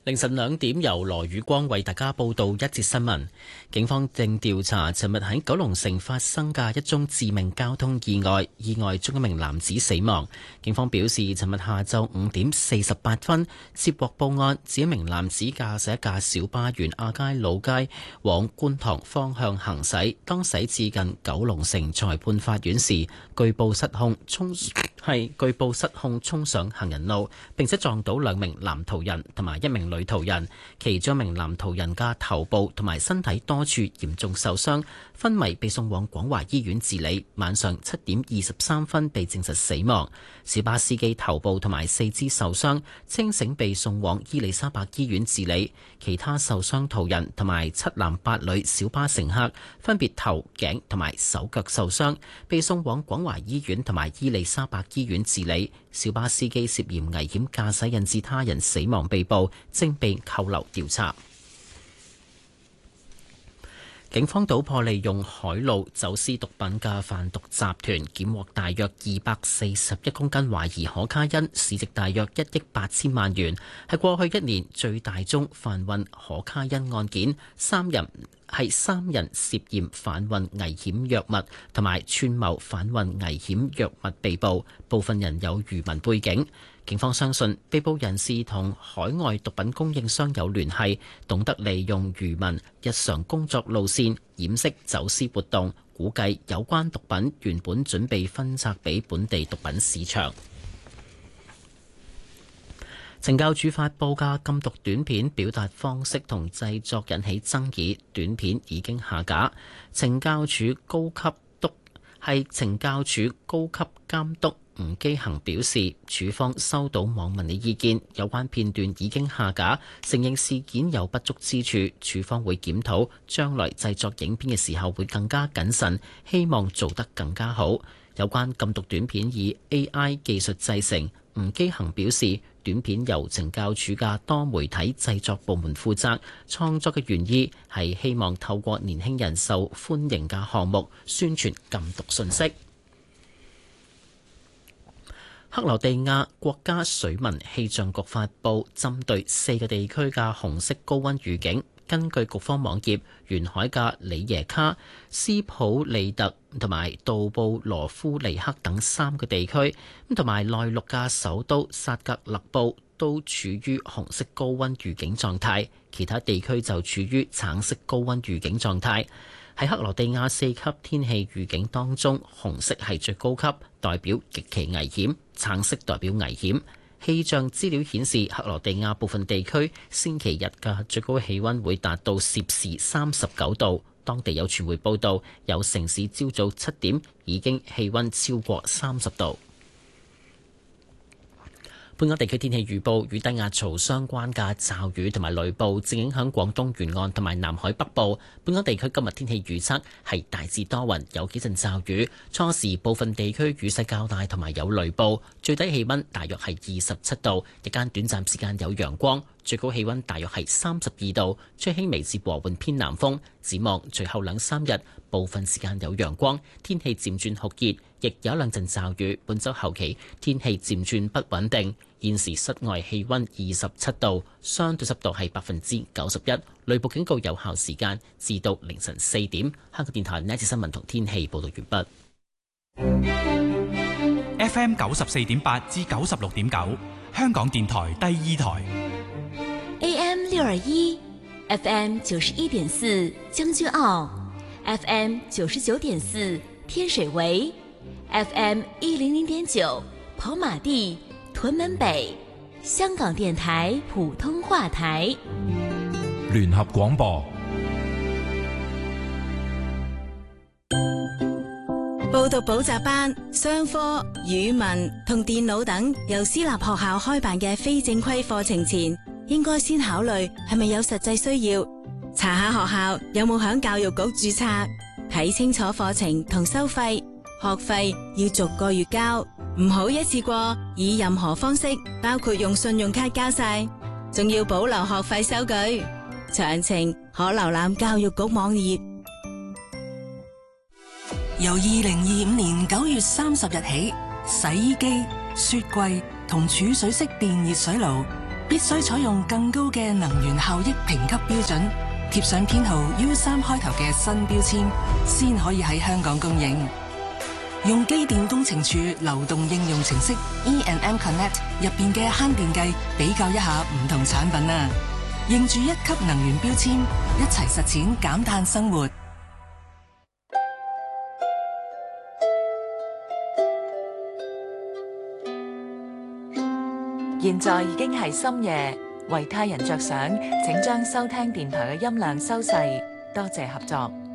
凌晨2點，由羅宇光為大家報道一節新聞。警方正調查尋日喺九龍城發生嘅一宗致命交通意外，意外中一名男子死亡。警方表示，尋日下晝5點48分接獲報案，指一名男子駕駛一架小巴沿亞皆老街往觀塘方向行駛，當駛至近九龍城裁判法院時，據報失控衝上行人路，並且撞到兩名男途人同埋一名女途人，其中一名男途人嘅頭部同埋身體多處嚴重受傷，昏迷被送往廣華醫院治理。晚上7點23分被證實死亡。小巴司機頭部同埋四肢受傷，清醒被送往伊利沙伯醫院治理。其他受傷途人同埋7男8女小巴乘客分別頭頸同埋手腳受傷，被送往廣華醫院同埋伊利沙伯醫院治理。小巴司機涉嫌危險駕駛引致他人死亡被捕，正被扣留調查。警方搗破利用海路走私毒品嘅販毒集團，檢獲大約241公斤懷疑可卡因，市值大約1億8千萬元，係過去1年最大宗販運可卡因案件。三人涉嫌販運危險藥物同埋串謀販運危險藥物被捕，部分人有漁民背景。警方相信被捕人士同海外毒品供應商有聯繫，懂得利用漁民日常工作路線掩飾走私活動，估計有關毒品原本準備分拆俾本地毒品市場。懲教署發布嘅禁毒短片表達方式同製作引起爭議，短片已經下架。懲教署高級監督吳基恒表示，署方收到網民嘅意見，有關片段已經下架，承認事件有不足之處，署方會檢討，將來製作影片嘅時候會更加謹慎，希望做得更加好。有關禁毒短片以 AI 技術製成，吳基恒表示，短片由懲教署嘅多媒體製作部門負責，創作嘅原意係希望透過年輕人受歡迎嘅項目宣傳禁毒信息。克羅地亞國家水文氣象局發布針對4個地區嘅紅色高溫預警。根據局方網頁，沿海嘅里耶卡、斯普利特同埋杜布羅夫尼克等3個地區，同埋內陸嘅首都薩格勒布都處於紅色高溫預警狀態，其他地區就處於橙色高溫預警狀態。喺克羅地亞4級天氣預警當中，紅色係最高級，代表極其危險；橙色代表危險。氣象資料顯示，克羅地亞部分地區星期日嘅最高氣溫會達到攝氏39度。當地有傳媒報道，有城市朝早7點已經氣溫超過30度。本港地區天氣預報，與低壓槽相關嘅驟雨同埋雷暴正影響廣東沿岸同埋南海北部。本港地區今日天氣預測係大致多雲，有幾陣驟雨，初時部分地區雨勢較大同埋有雷暴，最低氣溫大約係27度，日間短暫時間有陽光，最高氣溫大約係32度，吹輕微至和緩偏南風。展望隨後2-3日，部分時間有陽光，天氣漸轉酷熱，亦有一兩陣驟雨。本週後期天氣漸轉不穩定。現時室外氣溫27度，相對濕度係91%，雷暴警告有效時間至到凌晨4點。香港電台呢一節新聞同天氣報道完畢。FM 94.8至96.9，香港電台第2台。 AM 621 FM 91.4將軍澳 FM 99.4天水圍 FM 100.9跑馬地屯門北，香港電台普通話台。 聯合廣播。 報讀補習班、商科、語文同電腦等由私立學校開辦嘅非正規課程前，應該先考慮係咪有實際需要，查下學校有冇響教育局註冊，睇清楚課程同收費，學費要逐個月交，唔好一次過以任何方式，包括用信用卡交晒，仲要保留學費收據。詳情可瀏覽教育局網頁。 由2025年9月30日起，洗衣機、雪櫃同儲水式電熱水爐必須採用更高嘅能源效益評級標準，貼上編號 U3 開頭嘅新標籤，先可以喺香港供應。用機電工程署流動應用程式 E&M Connect 入邊嘅慳電計，比較一下唔同產品啊！認住一級能源標籤，一齊實踐減碳生活。 現在已經係深夜，為他人着想，請將收聽電台嘅音量收細，多謝合作。